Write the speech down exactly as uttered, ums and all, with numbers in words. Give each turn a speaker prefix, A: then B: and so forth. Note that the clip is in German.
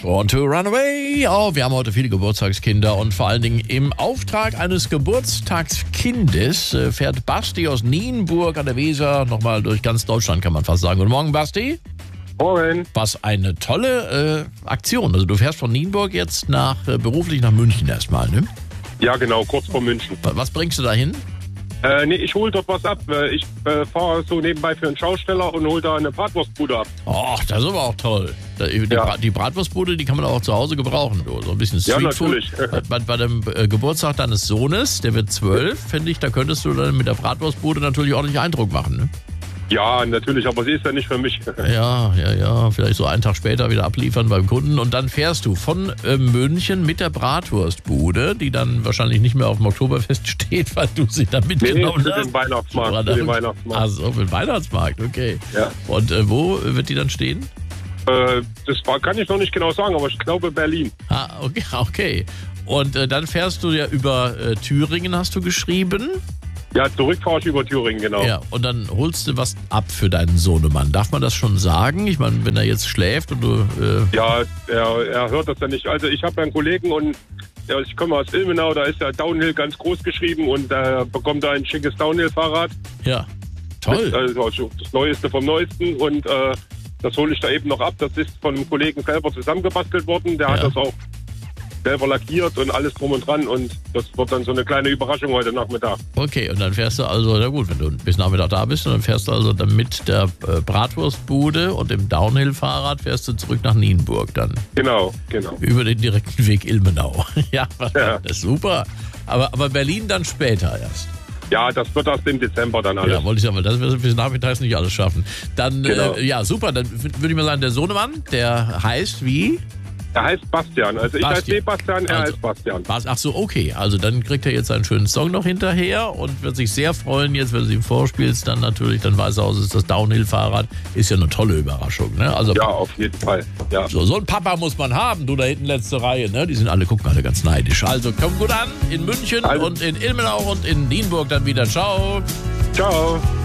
A: Born to Run Away. Oh, wir haben heute viele Geburtstagskinder und vor allen Dingen im Auftrag eines Geburtstagskindes äh, fährt Basti aus Nienburg an der Weser nochmal durch ganz Deutschland, kann man fast sagen. Guten Morgen, Basti.
B: Morgen.
A: Was eine tolle äh, Aktion. Also du fährst von Nienburg jetzt nach äh, beruflich nach München erstmal, ne?
B: Ja, genau, kurz vor München.
A: Was bringst du da hin?
B: Äh, nee, ich hole dort was ab. Ich äh, fahre so nebenbei für einen Schausteller und hole da eine Bratwurstbude ab.
A: Och, das ist aber auch toll. Die,
B: Ja.
A: Bra- die Bratwurstbude, die kann man auch zu Hause gebrauchen. Du. So ein bisschen
B: Ja,
A: Streetfood.
B: natürlich.
A: Bei, bei dem äh, Geburtstag deines Sohnes, der wird zwölf, finde ich, da könntest du dann mit der Bratwurstbude natürlich ordentlich Eindruck machen. Ne?
B: Ja, natürlich, aber sie ist ja nicht für mich.
A: Ja, ja, ja. Vielleicht so einen Tag später wieder abliefern beim Kunden. Und dann fährst du von äh, München mit der Bratwurstbude, die dann wahrscheinlich nicht mehr auf dem Oktoberfest steht, weil du sie da
B: Nee,
A: mitgenommen
B: für
A: hast.
B: den Weihnachtsmarkt.
A: Oder-
B: Für den Weihnachtsmarkt.
A: Ach so, für den Weihnachtsmarkt, okay.
B: Ja.
A: Und äh, wo wird die dann stehen?
B: Äh, das war, kann ich noch nicht genau sagen, aber ich glaube Berlin.
A: Ah, okay, okay. Und äh, dann fährst du ja über äh, Thüringen, hast du geschrieben.
B: Ja, zurück fahre ich über Thüringen, genau.
A: Ja, und dann holst du was ab für deinen Sohnemann. Darf man das schon sagen? Ich meine, wenn er jetzt schläft und du... Äh,
B: Ja, er, er hört das ja nicht. Also ich habe einen Kollegen und ja, ich komme aus Ilmenau, da ist ja Downhill ganz groß geschrieben und er bekommt da ein schickes Downhill-Fahrrad.
A: ja, toll.
B: Also das Neueste vom Neuesten und äh, das hole ich da eben noch ab. Das ist von einem Kollegen selber zusammengebastelt worden. Der hat
A: Ja.
B: das auch selber lackiert und alles drum und dran und das wird dann so eine kleine Überraschung heute Nachmittag.
A: Okay, und dann fährst du also, na gut, wenn du bis Nachmittag da bist, und dann fährst du also dann mit der äh, Bratwurstbude und dem Downhill-Fahrrad fährst du zurück nach Nienburg dann.
B: Genau, genau.
A: Über den direkten Weg Ilmenau. ja,
B: Ja.
A: das ist super. Aber, aber Berlin dann später erst.
B: Ja, das wird erst im Dezember dann alles.
A: Ja, wollte ich sagen, weil das wirst du bis nachmittags nicht alles schaffen. Dann,
B: Genau.
A: äh, ja, super. Dann w- würde ich mal sagen, der Sohnemann, der heißt wie?
B: Er heißt Bastian. Also ich heiße
A: Bastian.
B: Sebastian, er
A: Also.
B: heißt Bastian.
A: Was? Ach so, okay. Also dann kriegt er jetzt einen schönen Song noch hinterher und wird sich sehr freuen, jetzt, wenn du ihm vorspielst, dann natürlich, dann weiß er aus, es ist das Downhill-Fahrrad. Ist ja eine tolle Überraschung, ne? Also
B: Ja, auf jeden Fall. Ja.
A: so, so ein Papa muss man haben, du da hinten letzte Reihe, ne? Die sind alle, gucken alle ganz neidisch. Also komm gut an in München
B: Also.
A: und in Ilmenau und in Nienburg dann wieder. Ciao.
B: Ciao.